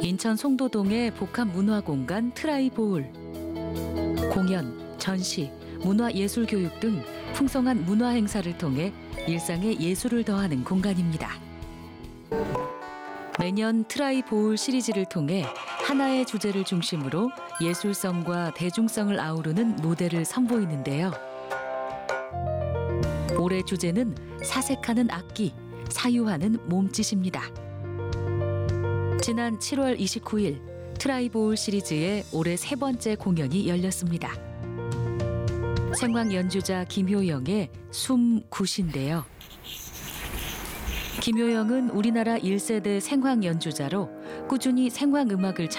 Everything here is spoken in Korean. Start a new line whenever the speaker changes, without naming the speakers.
인천 송도동의 복합문화공간 트라이보울. 공연, 전시, 문화예술교육 등 풍성한 문화 행사를 통해 일상에 예술을 더하는 공간입니다. 매년 트라이보울 시리즈를 통해 하나의 주제를 중심으로 예술성과 대중성을 아우르는 무대를 선보이는데요. 올해 주제는 사색하는 악기, 사유하는 몸짓입니다. 지난 7월 29일 트라이보울 시리즈의 올해 세 번째 공연이 열렸습니다. 생황 연주자 김효영의 숨굿인데요. 김효영은 우리나라 1세대 생황 연주자로 꾸준히 생황 음악을